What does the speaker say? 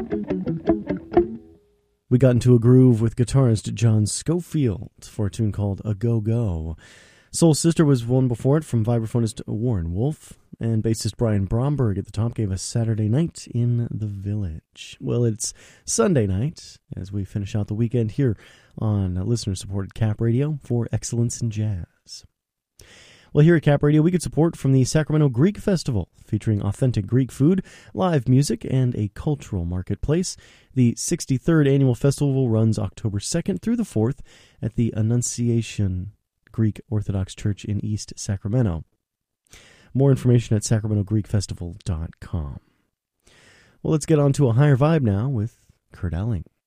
We got into a groove with guitarist John Scofield for a tune called A Go Go. Soul Sister was one before it from vibraphonist Warren Wolf, and bassist Brian Bromberg at the top gave us Saturday Night in the Village. Well, it's Sunday night as we finish out the weekend here on listener-supported Cap Radio for Excellence in Jazz. Well, here at Cap Radio, we get support from the Sacramento Greek Festival, featuring authentic Greek food, live music, and a cultural marketplace. The 63rd annual festival runs October 2nd through the 4th at the Annunciation Greek Orthodox Church in East Sacramento. More information at sacramentogreekfestival.com. Well, let's get on to a higher vibe now with Kurt Elling.